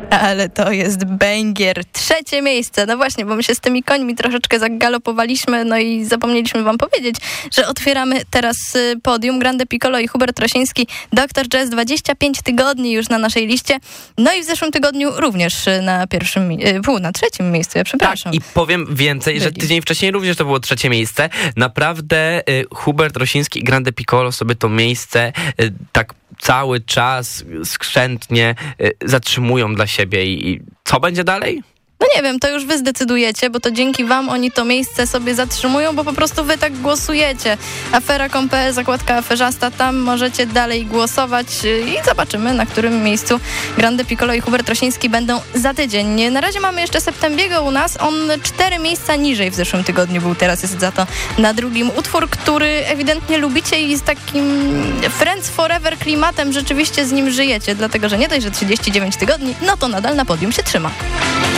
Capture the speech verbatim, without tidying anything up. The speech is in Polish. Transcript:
Ale to jest banger. Trzecie miejsce. No właśnie, bo my się z tymi końmi troszeczkę zagalopowaliśmy, no i zapomnieliśmy wam powiedzieć, że otwieramy teraz podium. Grande Piccolo i Hubert Rosiński, doktor Jazz, dwadzieścia pięć tygodni już na naszej liście. No i w zeszłym tygodniu również na pierwszym, pół, na trzecim miejscu, ja przepraszam. Tak, i powiem więcej, że tydzień wcześniej również to było trzecie miejsce. Naprawdę y, Hubert Rosiński i Grande Piccolo sobie to miejsce y, tak cały czas skrzętnie y, zatrzymują dla siebie i, i co będzie dalej? No nie wiem, to już wy zdecydujecie, bo to dzięki wam oni to miejsce sobie zatrzymują, bo po prostu wy tak głosujecie. afera kropka com kropka pe el, zakładka aferzasta, tam możecie dalej głosować i zobaczymy, na którym miejscu Grande Piccolo i Hubert Rosiński będą za tydzień. Na razie mamy jeszcze Septembiego u nas, on cztery miejsca niżej w zeszłym tygodniu był, teraz jest za to na drugim. Utwór, który ewidentnie lubicie i z takim Friends Forever klimatem rzeczywiście z nim żyjecie, dlatego że nie dość, że trzydzieści dziewięć tygodni, no to nadal na podium się trzyma.